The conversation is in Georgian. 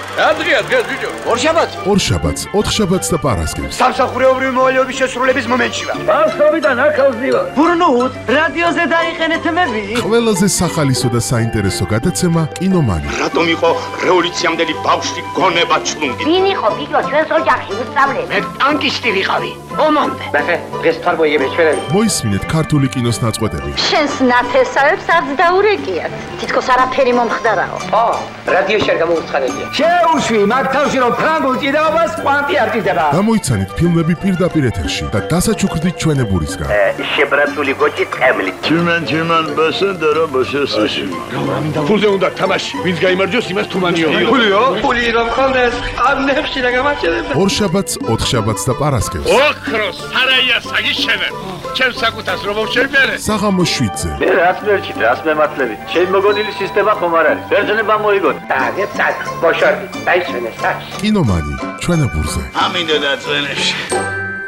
დღეა ბიჭო. ორშაბათს, ოთხშაბათს და პარასკევს. სამსახურეობრივი მოვალეობის შესრულების მომენტში ვარ. ბავშვობიდან აქავს ვარ. ბურნუთ, რადიოზე დაიხენეთ მები. ყველაზე სახალისო და საინტერესო გადაცემა კინომანი. რატომ იყო რევოლუციამდელი ბავშვი გონება ჩლუნგი? ვინ იყო ბიჭო ჩვენს ოჯახში უსწავლე? მე ტანკისტი ვიყავი. ომამდე. ნახე, დღეს თარბოიები ჩვენები. მოისმინეთ ქართული კინოს ნაწყვეტები. შენს ნათესავებს არც დაურეკიათ. თითქოს არაფერი მომხდარაო. რადიოში არ გამოვცხადებია. შეუშვი მაგ თავში რომ ფრანგულ ჭიდაობას კვანტი არ ჭიდება. გამოიცანით ფილმები პირდაპირ ეთერში და დასაჩუქრდით ჩვენებურისგან. შებრაცული გოჭი წემლი. Чиман басендера басесაში. ფულზე უნდა თამაში. ვინც გაიმარჯვოს, იმას თუმანიო. ფული რომ ხონდეს, ამნებში და გამარჯვება. ორშაბათს, ოთხშაბათს და პარასკევს. ოქროს სარაია საგიშენებ. ჩემს საკუთას რომ მოვშერბერე. საღამოს 7-ზე. მე რაც მერჩით, რაც მემართლებით. შენ მოგონილი სისტემა ხომ არ არის? ბერძნება მოიგოთ. დაგეცად, ბოშორდი, დაიჩვენე საჩ. კინომანი ჩვენებურზე. ამინდა და წვენებში.